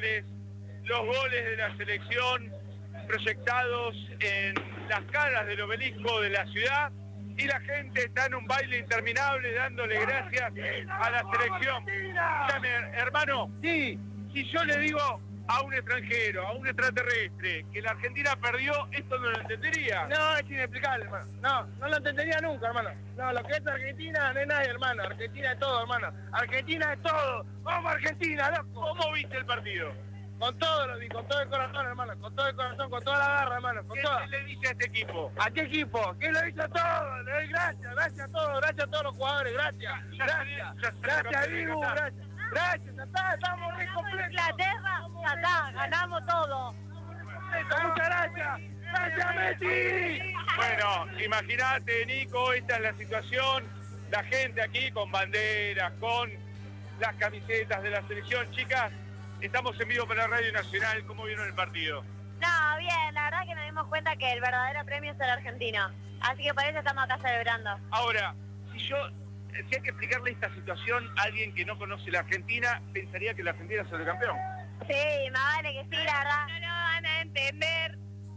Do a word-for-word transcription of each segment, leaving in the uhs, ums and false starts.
mundiales, los goles de la selección proyectados en las caras del obelisco de la ciudad, y la gente está en un baile interminable dándole gracias a la selección. Escúchame, hermano, Sí. si yo le digo a un extranjero, a un extraterrestre, que la Argentina perdió, esto no lo entendería. No, es inexplicable, hermano. No, no lo entendería nunca, hermano. No, lo que es Argentina no es nadie, hermano. Argentina es todo, hermano. Argentina es todo. ¡Vamos, Argentina, loco! ¿Cómo viste el partido? Con todo lo vi, con todo el corazón, hermano. Con todo el corazón, con toda la garra, hermano. Con ¿Qué toda. le dice a este equipo? ¿A qué equipo? ¿Qué lo hizo todo? Le doy gracias, gracias a todos, gracias a todos los jugadores, gracias. Gracias, gracias, Dibu, gracias. Gracias, ya está, estamos re completos. Inglaterra, ya está, ganamos todo. Muchas gracias. Gracias, Messi. Bueno, imagínate, Nico, esta es la situación. La gente aquí con banderas, con las camisetas de la selección. Chicas, estamos en vivo para Radio Nacional. ¿Cómo vieron el partido? No, bien, la verdad que nos dimos cuenta que el verdadero premio es el argentino. Así que por eso estamos acá celebrando. Ahora, si yo, si hay que explicarle esta situación a alguien que no conoce la Argentina, pensaría que la Argentina es el campeón. Sí, más vale que sí, la verdad. No lo van a entender.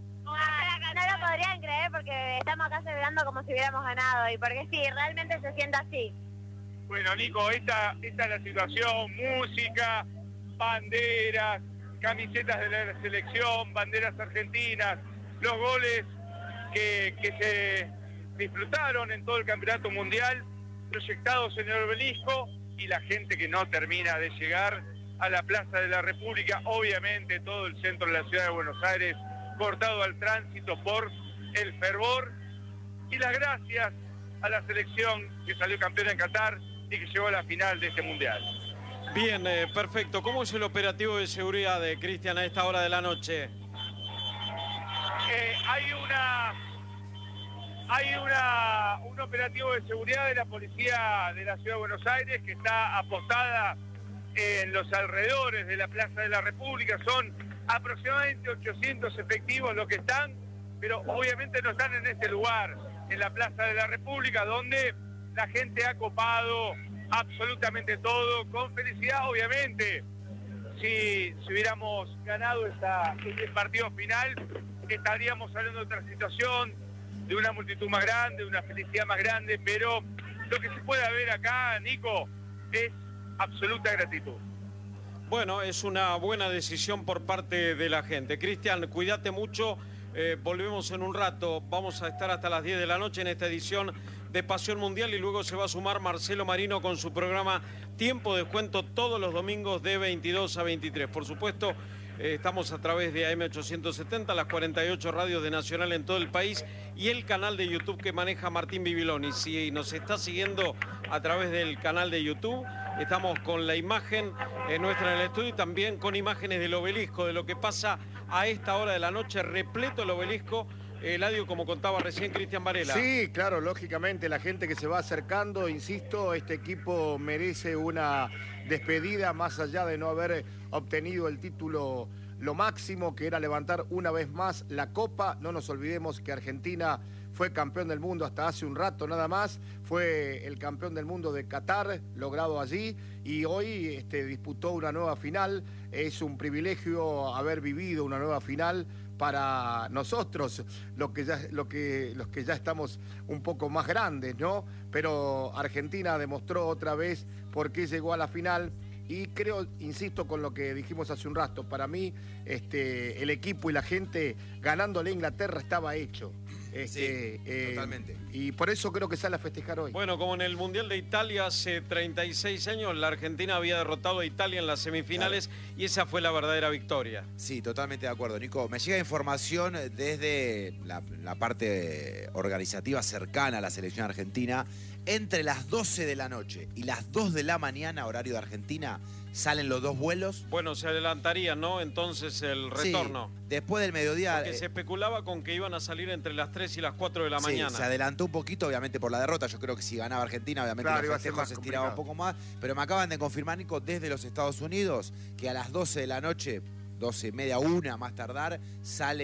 Ah, no lo podrían creer porque estamos acá celebrando como si hubiéramos ganado. Y porque sí, realmente se siente así. Bueno, Nico, esta, esta es la situación. Música, banderas, camisetas de la selección, banderas argentinas, los goles que, que se disfrutaron en todo el campeonato mundial, proyectados en el obelisco, y la gente que no termina de llegar a la Plaza de la República, obviamente todo el centro de la ciudad de Buenos Aires cortado al tránsito por el fervor, y las gracias a la selección que salió campeona en Qatar y que llegó a la final de este mundial. Bien, eh, perfecto. ¿Cómo es el operativo de seguridad de Cristian a esta hora de la noche? Eh, hay una hay una un operativo de seguridad de la policía de la Ciudad de Buenos Aires que está apostada en los alrededores de la Plaza de la República. Son aproximadamente ochocientos efectivos los que están, pero obviamente no están en este lugar, en la Plaza de la República, donde la gente ha copado absolutamente todo, con felicidad, obviamente. Si, si hubiéramos ganado esta, este partido final, estaríamos hablando de otra situación, de una multitud más grande, de una felicidad más grande, pero lo que se puede ver acá, Nico, es absoluta gratitud. Bueno, es una buena decisión por parte de la gente. Cristian, cuídate mucho. Eh, volvemos en un rato. Vamos a estar hasta las diez de la noche en esta edición de Pasión Mundial y luego se va a sumar Marcelo Marino con su programa Tiempo de Descuento todos los domingos de veintidós a veintitrés. Por supuesto, eh, estamos a través de A M ochocientos setenta, las cuarenta y ocho radios de Nacional en todo el país y el canal de YouTube que maneja Martín Bibiloni. Si nos está siguiendo a través del canal de YouTube, estamos con la imagen eh, nuestra en el estudio y también con imágenes del obelisco, de lo que pasa a esta hora de la noche, repleto el obelisco. Eladio, como contaba recién Cristian Varela. Sí, claro, lógicamente la gente que se va acercando, insisto, este equipo merece una despedida más allá de no haber obtenido el título, lo máximo que era levantar una vez más la Copa. No nos olvidemos que Argentina fue campeón del mundo hasta hace un rato nada más, fue el campeón del mundo de Qatar, logrado allí, y hoy este, disputó una nueva final. Es un privilegio haber vivido una nueva final para nosotros, lo que ya, lo que, los que ya estamos un poco más grandes, ¿no? Pero Argentina demostró otra vez por qué llegó a la final. Y creo, insisto con lo que dijimos hace un rato, para mí este, el equipo y la gente ganándole a Inglaterra estaba hecho. Este, sí, eh, totalmente. Y por eso creo que sale a festejar hoy. Bueno, como en el Mundial de Italia hace treinta y seis años, la Argentina había derrotado a Italia en las semifinales, claro, y esa fue la verdadera victoria. Sí, totalmente de acuerdo, Nico. Me llega información desde la, la parte organizativa cercana a la selección argentina. Entre las doce de la noche y las dos de la mañana, horario de Argentina, salen los dos vuelos. Bueno, se adelantaría, ¿no? Entonces el retorno. Sí, después del mediodía. Porque eh, se especulaba con que iban a salir entre las tres y las cuatro de la sí, mañana. Se adelantó un poquito, obviamente, por la derrota. Yo creo que si ganaba Argentina, obviamente claro, los festejos se estiraba un poco más. Pero me acaban de confirmar, Nico, desde los Estados Unidos, que a las doce de la noche, doce y media, una más tardar, sale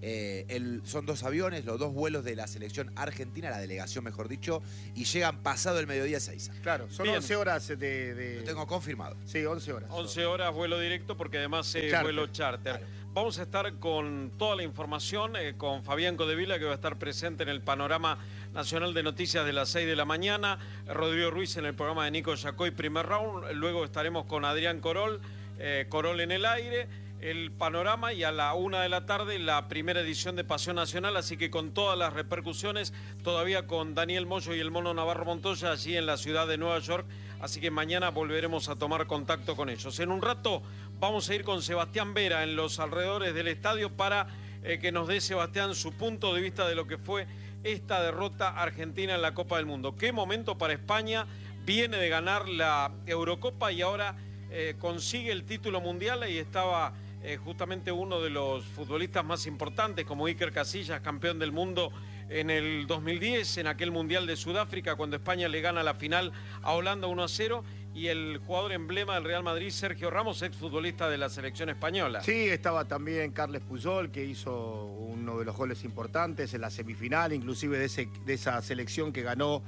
Eh, el, son dos aviones, los dos vuelos de la selección argentina, la delegación mejor dicho, y llegan pasado el mediodía a Ezeiza. Claro, son Bien. once horas de, de... Lo tengo confirmado. Sí, once horas. once horas vuelo directo porque además es Charter. vuelo charter. Claro. Vamos a estar con toda la información, eh, con Fabián Codevila, que va a estar presente en el panorama nacional de noticias de las seis de la mañana, Rodrigo Ruiz en el programa de Nico Yacoy, primer round, luego estaremos con Adrián Corol, eh, Corol en el aire, el panorama, y a la una de la tarde la primera edición de Pasión Nacional, así que con todas las repercusiones, todavía con Daniel Moyo y el Mono Navarro Montoya allí en la ciudad de Nueva York, así que mañana volveremos a tomar contacto con ellos. En un rato vamos a ir con Sebastián Vera en los alrededores del estadio para eh, que nos dé Sebastián su punto de vista de lo que fue esta derrota argentina en la Copa del Mundo. Qué momento para España, viene de ganar la Eurocopa y ahora eh, consigue el título mundial, y estaba eh, justamente uno de los futbolistas más importantes como Iker Casillas, campeón del mundo en el dos mil diez, en aquel Mundial de Sudáfrica, cuando España le gana la final a Holanda uno a cero, y el jugador emblema del Real Madrid, Sergio Ramos, exfutbolista de la selección española. Sí, estaba también Carles Puyol, que hizo uno de los goles importantes en la semifinal, inclusive de, ese, de esa selección que ganó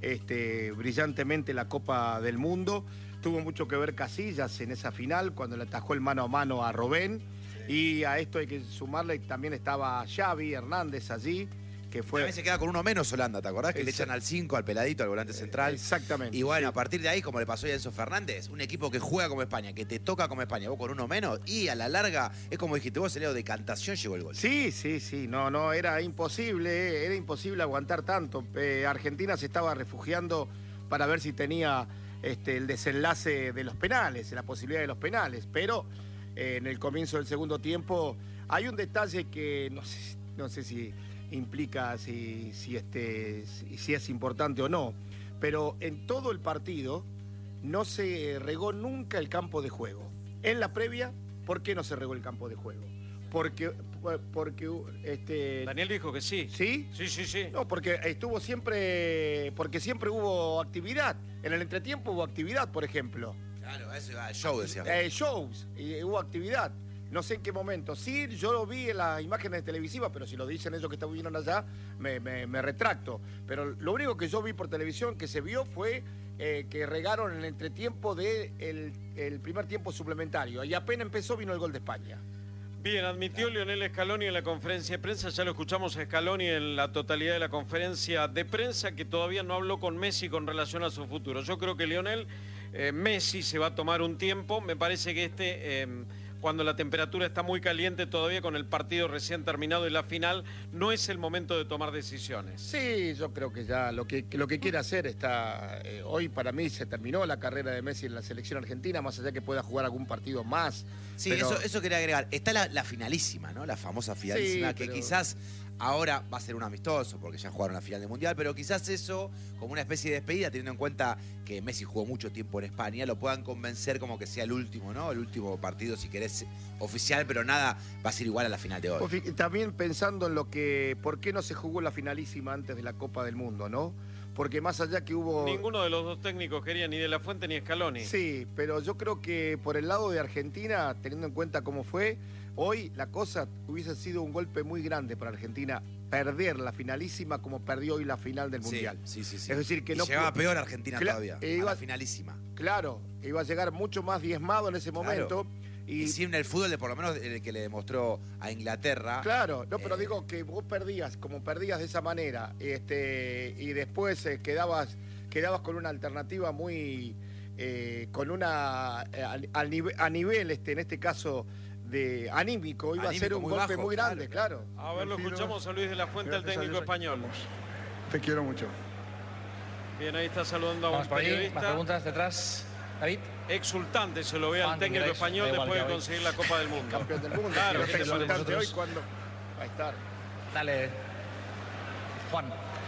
este, brillantemente la Copa del Mundo. Tuvo mucho que ver Casillas en esa final, cuando le atajó el mano a mano a Robben. Y a esto hay que sumarle, también estaba Xavi Hernández allí, que fue... También se queda con uno menos Holanda, ¿te acordás? Que Exact- le echan al cinco, al peladito, al volante central. Exactamente. Y bueno, sí. a partir de ahí, como le pasó a Enzo Fernández, un equipo que juega como España, que te toca como España, vos con uno menos, y a la larga, es como dijiste vos, el de decantación llegó el gol. Sí, sí, sí, no, no, era imposible, era imposible aguantar tanto. Eh, Argentina se estaba refugiando para ver si tenía este, el desenlace de los penales, la posibilidad de los penales, pero eh, en el comienzo del segundo tiempo hay un detalle que no sé, no sé si implica si, si, este, si, si es importante o no, pero en todo el partido no se regó nunca el campo de juego. En la previa, ¿por qué no se regó el campo de juego? Porque, porque este, Daniel dijo que sí. ¿sí? Sí, sí, sí. No, porque estuvo siempre, porque siempre hubo actividad. En el entretiempo hubo actividad, por ejemplo. Claro, eso iba al show, decía. Eh, shows, y hubo actividad. No sé en qué momento. Sí, yo lo vi en las imágenes televisivas, pero si lo dicen ellos que estuvieron allá, me, me, me retracto. Pero lo único que yo vi por televisión que se vio fue eh, que regaron en el entretiempo del de el primer tiempo suplementario. Y apenas empezó vino el gol de España. Bien, admitió Lionel Scaloni en la conferencia de prensa, ya lo escuchamos a Scaloni en la totalidad de la conferencia de prensa, que todavía no habló con Messi con relación a su futuro. Yo creo que Lionel, eh, Messi se va a tomar un tiempo, me parece que este... Eh, cuando la temperatura está muy caliente todavía con el partido recién terminado y la final, no es el momento de tomar decisiones. Sí, yo creo que ya lo que, lo que quiere hacer está... Eh, hoy para mí se terminó la carrera de Messi en la selección argentina, más allá que pueda jugar algún partido más. Sí, pero... eso, eso quería agregar. Está la, la finalísima, ¿no? La famosa finalísima, Sí, que pero- quizás ahora va a ser un amistoso, porque ya jugaron la final del Mundial, pero quizás eso, como una especie de despedida, teniendo en cuenta que Messi jugó mucho tiempo en España, lo puedan convencer como que sea el último, ¿no? El último partido, si querés, oficial, pero nada va a ser igual a la final de hoy. Vos fí- También pensando en lo que... ¿Por qué no se jugó la finalísima antes de la Copa del Mundo, no? Porque más allá que hubo... Ninguno de los dos técnicos quería ni De La Fuente ni Scaloni. Sí, pero yo creo que por el lado de Argentina, teniendo en cuenta cómo fue, hoy la cosa hubiese sido un golpe muy grande para Argentina perder la finalísima como perdió hoy la final del Sí, Mundial. sí, sí, sí. Es decir, que Y no llegaba pu- peor Argentina Cla- todavía, e a iba- la finalísima. Claro, iba a llegar mucho más diezmado en ese momento. Y, Y, sin el fútbol, de por lo menos el que le demostró a Inglaterra. Claro, no, pero eh, digo que vos perdías, como perdías de esa manera, este, y después eh, quedabas, quedabas con una alternativa muy, eh, con una, eh, al- al nive- a nivel, este, en este caso, de anímico, iba a ser Anímico un muy golpe bajo, muy grande, claro. A ver, lo Prefiero- escuchamos a Luis De La Fuente, el Gracias a técnico Dios, aquí español. estamos. Te quiero mucho. Bien, ahí está saludando a Vamos un por ahí, más periodista. preguntas detrás, David. Exultante se lo ve al Juan, técnico ¿queréis? español Da igual después de que hoy. conseguir la Copa del Mundo. Campeón del mundo, Claro, pero ¿qué es te parece? exultante hoy Vosotros. cuando va a estar. Dale, Juan.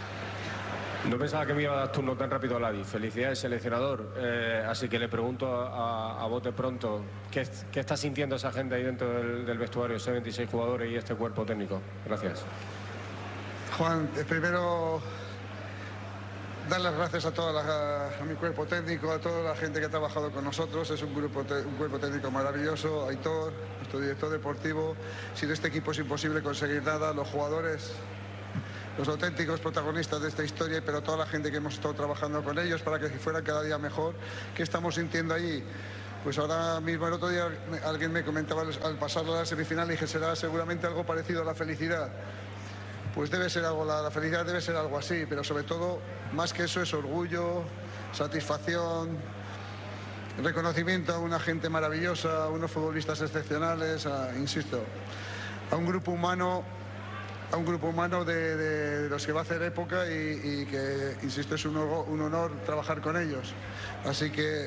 No pensaba que me iba a dar turno tan rápido a Ladi. Felicidades, seleccionador. Eh, así que le pregunto a, a bote pronto, ¿qué, ¿qué está sintiendo esa gente ahí dentro del, del vestuario, esos veintiséis jugadores y este cuerpo técnico? Gracias. Juan, eh, primero dar las gracias a, toda la, a mi cuerpo técnico, a toda la gente que ha trabajado con nosotros. Es un, grupo, un cuerpo técnico maravilloso. Aitor, nuestro director deportivo. Sin este equipo es imposible conseguir nada. Los jugadores, los auténticos protagonistas de esta historia, pero toda la gente que hemos estado trabajando con ellos para que fuera cada día mejor. ¿Qué estamos sintiendo allí? Pues ahora mismo, el otro día alguien me comentaba al pasar a la semifinal, y dije, será seguramente algo parecido a la felicidad. Pues debe ser algo, la, la felicidad debe ser algo así, pero sobre todo, más que eso, es orgullo, satisfacción, reconocimiento a una gente maravillosa, a unos futbolistas excepcionales, a, insisto, a un grupo humano, a un grupo humano de, de los que va a hacer época y, y que, insisto, es un, un honor trabajar con ellos. Así que,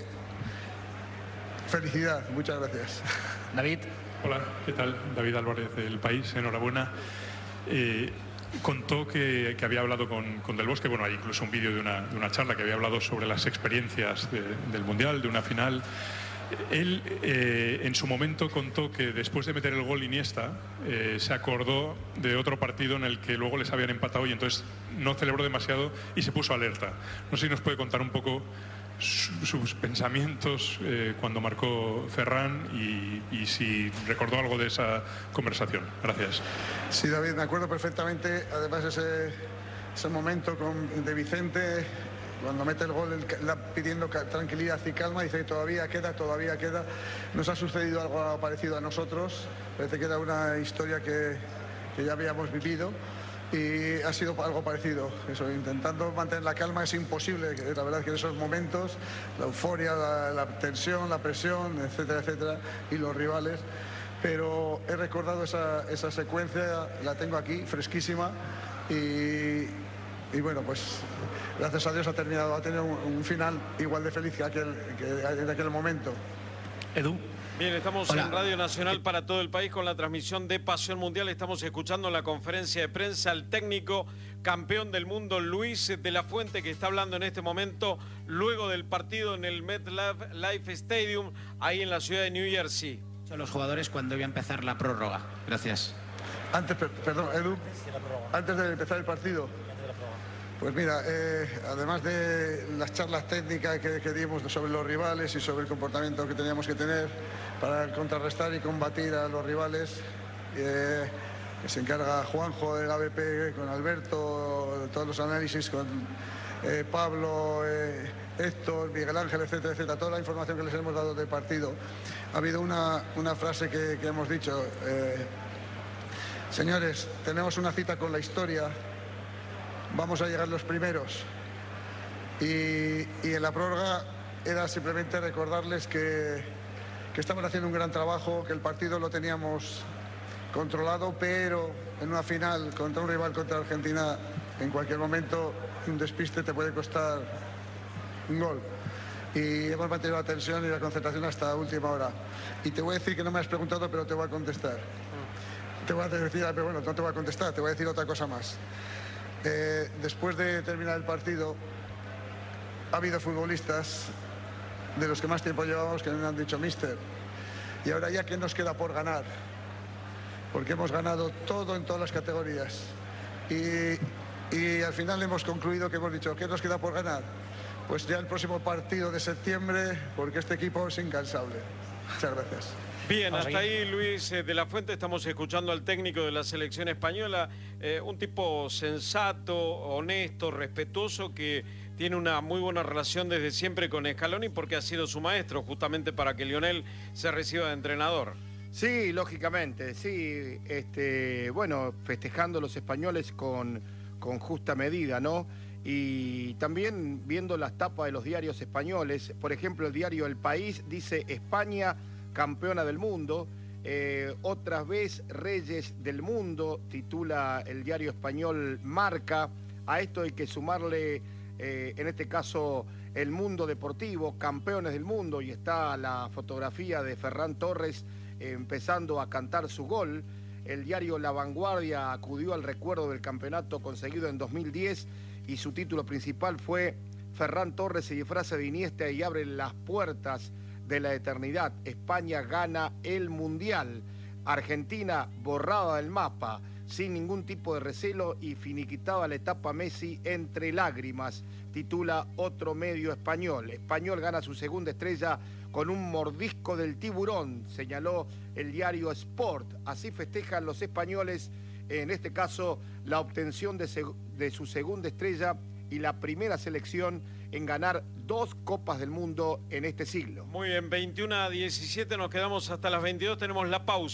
felicidad, muchas gracias. David. Hola, ¿qué tal? David Álvarez, del País, enhorabuena. Eh, contó que, que había hablado con, con Del Bosque, bueno, hay incluso un vídeo de una, de una charla que había hablado sobre las experiencias de, del Mundial, de una final. Él eh, en su momento contó que después de meter el gol Iniesta eh, se acordó de otro partido en el que luego les habían empatado y entonces no celebró demasiado y se puso alerta. No sé si nos puede contar un poco sus pensamientos eh, cuando marcó Ferran y, y si recordó algo de esa conversación. Gracias. Sí, David, me acuerdo perfectamente, además ese, ese momento con, de Vicente, cuando mete el gol el, la, pidiendo tranquilidad y calma, dice que todavía queda, todavía queda. Nos ha sucedido algo parecido a nosotros, parece que era una historia que, que ya habíamos vivido. Y ha sido algo parecido, eso, intentando mantener la calma es imposible, la verdad es que en esos momentos, la euforia, la, la tensión, la presión, etcétera, etcétera, y los rivales, pero he recordado esa, esa secuencia, la tengo aquí, fresquísima, y, y bueno, pues gracias a Dios ha terminado, ha tenido un, un final igual de feliz que, aquel, que en aquel momento. Edu. Bien, estamos Hola. en Radio Nacional para todo el país con la transmisión de Pasión Mundial. Estamos escuchando en la conferencia de prensa al técnico campeón del mundo, Luis de la Fuente, que está hablando en este momento luego del partido en el MetLife Stadium, ahí en la ciudad de New Jersey. Son los jugadores cuando iba a empezar la prórroga. Gracias. Antes, per, perdón, Edu, antes de empezar el partido. Pues mira, eh, además de las charlas técnicas que, que dimos sobre los rivales y sobre el comportamiento que teníamos que tener para contrarrestar y combatir a los rivales, eh, que se encarga Juanjo del A B P con Alberto, todos los análisis con eh, Pablo, eh, Héctor, Miguel Ángel, etcétera, etcétera, toda la información que les hemos dado del partido. Ha habido una, una frase que, que hemos dicho, eh, señores, tenemos una cita con la historia, vamos a llegar los primeros. Y, y en la prórroga era simplemente recordarles que, que estaban haciendo un gran trabajo, que el partido lo teníamos controlado, pero en una final contra un rival, contra Argentina, en cualquier momento un despiste te puede costar un gol. Y hemos mantenido la tensión y la concentración hasta última hora. Y te voy a decir que no me has preguntado, pero te voy a contestar. Te voy a decir, pero bueno, no te voy a contestar, te voy a decir otra cosa más. Eh, después de terminar el partido, ha habido futbolistas de los que más tiempo llevamos que me han dicho, mister, y ahora ya qué nos queda por ganar, porque hemos ganado todo en todas las categorías. Y, y al final hemos concluido que hemos dicho, ¿qué nos queda por ganar? Pues ya el próximo partido de septiembre, porque este equipo es incansable. Muchas gracias. Bien, hasta ahí Luis de la Fuente. Estamos escuchando al técnico de la selección española, eh, un tipo sensato, honesto, respetuoso, que tiene una muy buena relación desde siempre con Scaloni porque ha sido su maestro, justamente para que Lionel se reciba de entrenador. Sí, lógicamente, sí. Este, bueno, festejando los españoles con, con justa medida, ¿no? Y también viendo las tapas de los diarios españoles, por ejemplo, el diario El País dice España campeona del mundo, eh, otras vez Reyes del Mundo, titula el diario español Marca. A esto hay que sumarle, eh, en este caso, el mundo deportivo, campeones del mundo, y está la fotografía de Ferran Torres eh, empezando a cantar su gol. El diario La Vanguardia acudió al recuerdo del campeonato conseguido en dos mil diez y su título principal fue Ferran Torres se disfraza de Iniesta y abre las puertas de la eternidad. España gana el Mundial. Argentina borrada del mapa. sin ningún tipo de recelo y finiquitaba la etapa Messi entre lágrimas, titula otro medio español. Español gana su segunda estrella con un mordisco del tiburón, señaló el diario Sport. Así festejan los españoles, en este caso, la obtención de, de su segunda estrella y la primera selección en ganar dos Copas del Mundo en este siglo. Muy bien, veintiuna a diecisiete, nos quedamos hasta las veintidós, tenemos la pausa.